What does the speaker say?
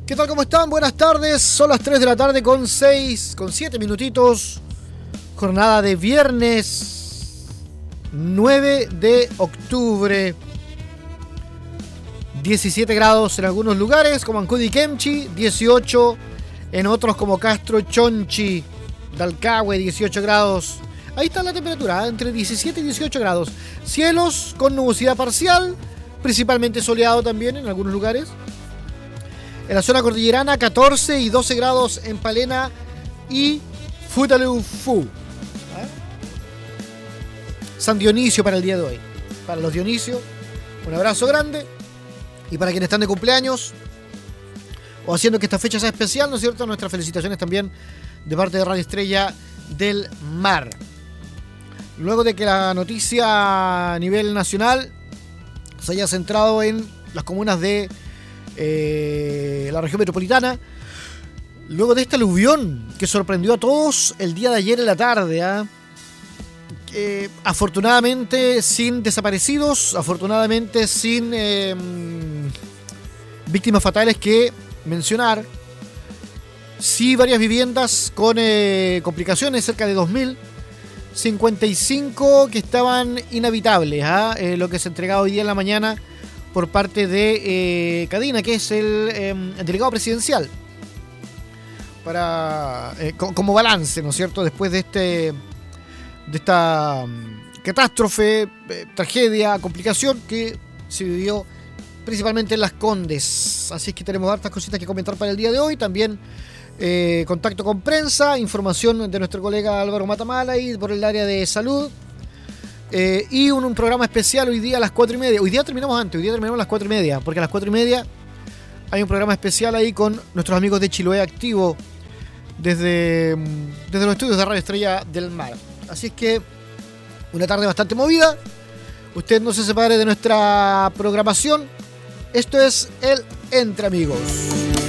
¿Qué tal? ¿Cómo están? Buenas tardes. Son las 3 de la tarde con 7 minutitos. Jornada de viernes 9 de octubre. 17 grados en algunos lugares como Ancud y Kemchi, 18 en otros como Castro, Chonchi, Dalcahue, 18 grados. Ahí está la temperatura, entre 17 y 18 grados. Cielos con nubosidad parcial, principalmente soleado también en algunos lugares. En la zona cordillerana, 14 y 12 grados en Palena y Futaleufú. San Dionisio para el día de hoy. Para los Dionisio, un abrazo grande. Y para quienes están de cumpleaños o haciendo que esta fecha sea especial, ¿no es cierto? Nuestras felicitaciones también de parte de Radio Estrella del Mar. Luego de que la noticia a nivel nacional se haya centrado en las comunas de la región metropolitana, luego de este aluvión que sorprendió a todos el día de ayer en la tarde, afortunadamente sin desaparecidos, afortunadamente sin víctimas fatales que mencionar, sí varias viviendas con complicaciones, cerca de 2.055 que estaban inhabitables, lo que se entregaba hoy día en la mañana por parte de Cadina, que es el delegado presidencial, para como balance, ¿no es cierto?, después de esta catástrofe, tragedia, complicación que se vivió principalmente en Las Condes. Así es que tenemos hartas cositas que comentar para el día de hoy. También contacto con prensa, información de nuestro colega Álvaro Matamala y por el área de salud. Y un programa especial hoy día a las 4:30. Hoy día terminamos antes, hoy día terminamos a las 4:30, porque a las 4:30 hay un programa especial ahí con nuestros amigos de Chiloé Activo desde los estudios de Radio Estrella del Mar. Así es que una tarde bastante movida. Usted no se separe de nuestra programación. Esto es el Entre Amigos.